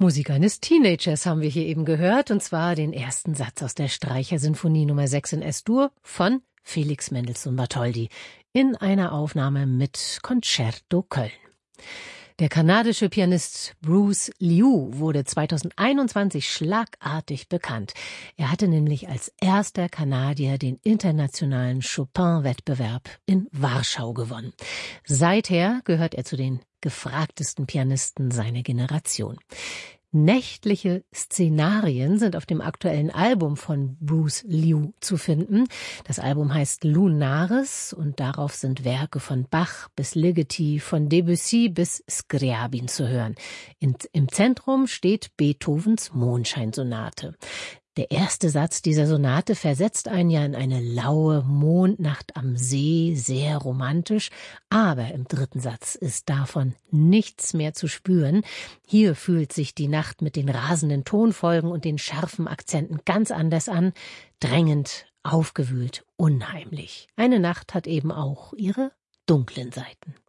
Musik eines Teenagers haben wir hier eben gehört, und zwar den ersten Satz aus der Streichersinfonie Nummer 6 in S-Dur von Felix Mendelssohn Bartholdy in einer Aufnahme mit Concerto Köln. Der kanadische Pianist Bruce Liu wurde 2021 schlagartig bekannt. Er hatte nämlich als erster Kanadier den internationalen Chopin-Wettbewerb in Warschau gewonnen. Seither gehört er zu den gefragtesten Pianisten seiner Generation. Nächtliche Szenarien sind auf dem aktuellen Album von Bruce Liu zu finden. Das Album heißt Lunaris und darauf sind Werke von Bach bis Ligeti, von Debussy bis Scriabin zu hören. Im Zentrum steht Beethovens Mondscheinsonate. Der erste Satz dieser Sonate versetzt einen ja in eine laue Mondnacht am See, sehr romantisch, aber im dritten Satz ist davon nichts mehr zu spüren. Hier fühlt sich die Nacht mit den rasenden Tonfolgen und den scharfen Akzenten ganz anders an, drängend, aufgewühlt, unheimlich. Eine Nacht hat eben auch ihre dunklen Seiten.